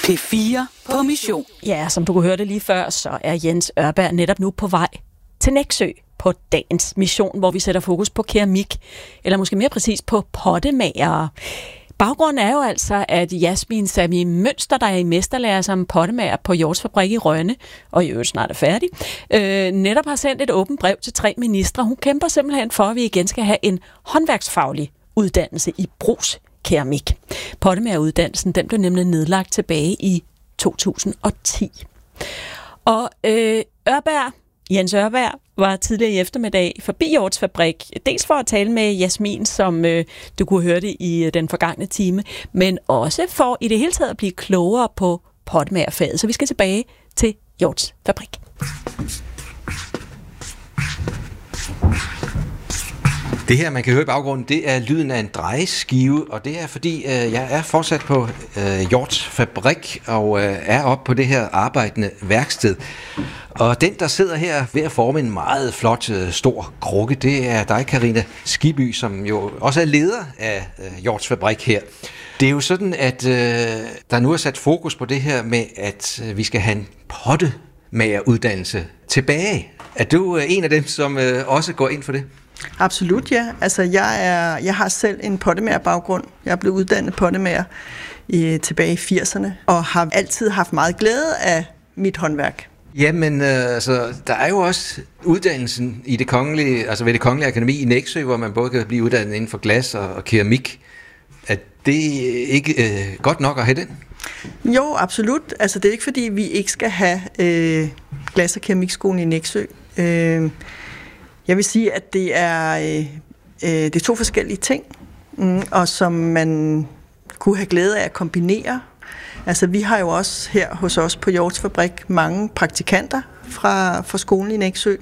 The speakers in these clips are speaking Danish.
P4 på mission. Ja, som du kunne høre det lige før, så er Jens Ørberg netop nu på vej til Nexø på dagens mission, hvor vi sætter fokus på keramik, eller måske mere præcis på pottemagere. Baggrunden er jo altså, at Jasmin Sami Mønster, der er i mesterlærer som pottemager på Hjorts Fabrik i Rønne, og i øvrigt snart er færdig, netop har sendt et åbent brev til 3 ministre. Hun kæmper simpelthen for, at vi igen skal have en håndværksfaglig uddannelse i brugskeramik. Pottemageruddannelsen, den blev nemlig nedlagt tilbage i 2010. Og Jens Ørberg var tidligere i eftermiddag forbi Hjorts Fabrik, dels for at tale med Jasmin, som du kunne høre det i den forgangne time, men også for i det hele taget at blive klogere på pottemagerfaget. Så vi skal tilbage til Hjorts Fabrik. Det her, man kan høre i baggrunden, det er lyden af en drejeskive, og det er fordi, jeg er fortsat på Hjorts Fabrik og er oppe på det her arbejdende værksted. Og den, der sidder her ved at forme en meget flot, stor krukke, det er dig, Karina Skibby, som jo også er leder af Hjorts Fabrik her. Det er jo sådan, at der nu er sat fokus på det her med, at vi skal have en pottemageruddannelse tilbage. Er du en af dem, som også går ind for det? Absolut, ja. Altså, jeg har selv en pottemagerbaggrund. Jeg er blevet uddannet pottemager tilbage i 80'erne, og har altid haft meget glæde af mit håndværk. Jamen, der er jo også uddannelsen i det kongelige, altså ved det kongelige akademi i Nexø, hvor man både kan blive uddannet inden for glas og keramik. Er det ikke godt nok at have den? Jo, absolut. Altså, det er ikke fordi, vi ikke skal have glas- og keramikskolen i Nexø. Jeg vil sige, at det er 2 forskellige ting, og som man kunne have glæde af at kombinere. Altså, vi har jo også her hos os på Hjorts Fabrik mange praktikanter fra skolen i Nexø.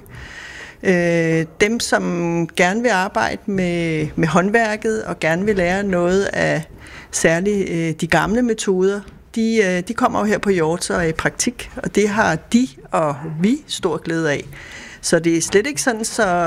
Dem, som gerne vil arbejde med håndværket og gerne vil lære noget af særligt de gamle metoder, de kommer jo her på Hjorts og er i praktik, og det har de og vi stor glæde af. Så det er slet ikke sådan,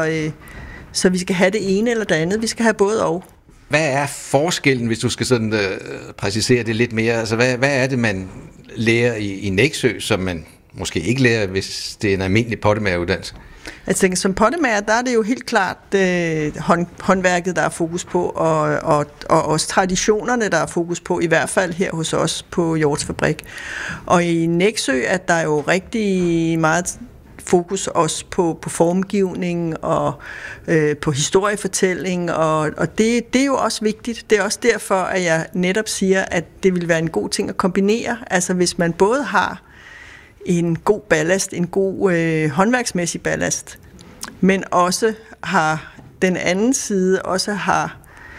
så vi skal have det ene eller det andet. Vi skal have både og. Hvad er forskellen, hvis du skal sådan præcisere det lidt mere? Altså, hvad er det, man lærer i Nexø, som man måske ikke lærer, hvis det er en almindelig pottemageruddannelse? Jeg tænker, som pottemager, der er det jo helt klart håndværket, der er fokus på, og også traditionerne, der er fokus på, i hvert fald her hos os på Hjorts Fabrik. Og i Nexø er der jo rigtig meget fokus også på formgivning og på historiefortælling, og det er jo også vigtigt. Det er også derfor, at jeg netop siger, at det vil være en god ting at kombinere. Altså hvis man både har en god ballast, en god håndværksmæssig ballast, men også har den anden side, også har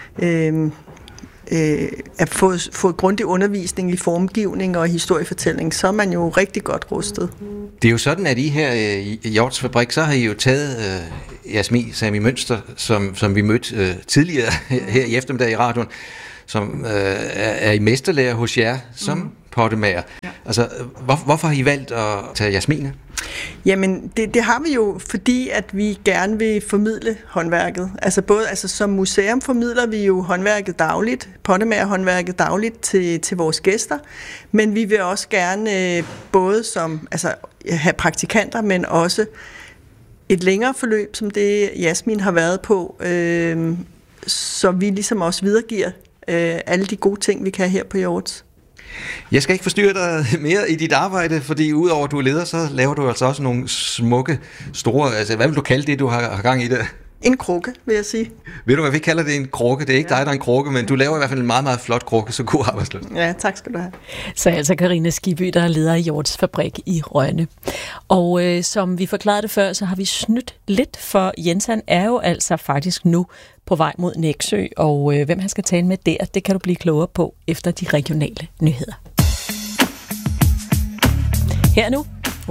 at fået grundig undervisning i formgivning og historiefortælling, så er man jo rigtig godt rustet. Det er jo sådan, at I her i Hjorts Fabrik, så har I jo taget Jasmin Sami Mønster, som vi mødte tidligere her i eftermiddag i radioen, som er i mesterlærer hos jer som pottemager. Ja. Altså, hvorfor har I valgt at tage Jasmine? Jamen, det har vi jo, fordi at vi gerne vil formidle håndværket. Altså som museum formidler vi jo håndværket dagligt, pottemagerhåndværket dagligt til vores gæster, men vi vil også gerne både have praktikanter, men også et længere forløb, som det Jasmin har været på, så vi ligesom også videregiver alle de gode ting, vi kan her på Hjorts. Jeg skal ikke forstyrre dig mere i dit arbejde, fordi udover at du er leder, så laver du altså også nogle smukke, store, altså hvad vil du kalde det, du har gang i der? En krukke, vil jeg sige. Ved du hvad, vi kalder det en krukke? Det er ikke dig, der er en krukke, men du laver i hvert fald en meget, meget flot krukke, så god arbejdsløst. Ja, tak skal du have. Så altså Karina Skibby, der er leder i Hjorts Fabrik i Rønne. Og som vi forklarede det før, så har vi snydt lidt, for Jens han er jo altså faktisk nu på vej mod Nexø, og hvem han skal tale med der, det kan du blive klogere på efter de regionale nyheder. Her nu